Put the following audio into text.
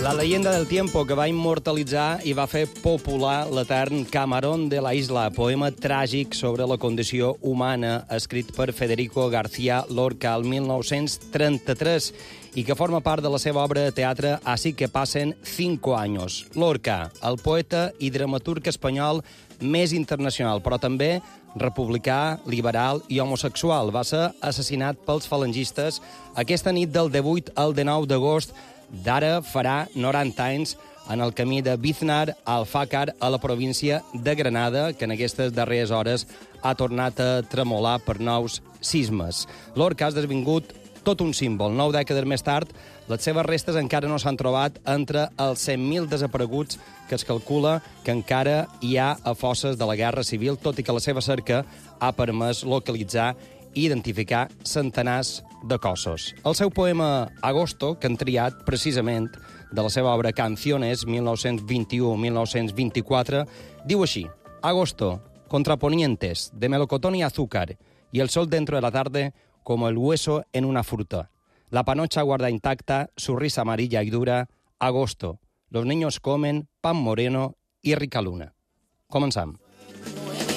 La leyenda del tiempo que va immortalitzar i va fer popular l'etern Camarón de la Isla, poema tràgic sobre la condició humana, escrit per Federico García Lorca el 1933 i que forma part de la seva obra de teatre Así que passen 5 años. Lorca, el poeta i dramaturg espanyol més internacional, però també republicà, liberal i homosexual. Va ser assassinat pels falangistes aquesta nit del 18 al 19 d'agost d'ara farà 90 anys en el camí de Biznar a Alfàcar, a la província de Granada, que en aquestes darreres hores ha tornat a tremolar per nous sismes. Lorca ha esdevingut tot un símbol. 9 dècades més tard, les seves restes encara no s'han trobat entre els 100.000 desapareguts que es calcula que encara hi ha a fosses de la Guerra Civil, tot i que la seva cerca ha permès localitzar i identificar centenars de cossos. El seu poema Agosto, que han triat precisament de la seva obra Canciones, 1921-1924, diu així: Agosto, contraponientes, de melocotón y azúcar, y el sol dentro de la tarde como el hueso en una fruta. La panocha guarda intacta su risa amarilla y dura. Agosto, los niños comen pan moreno y rica luna. Començam.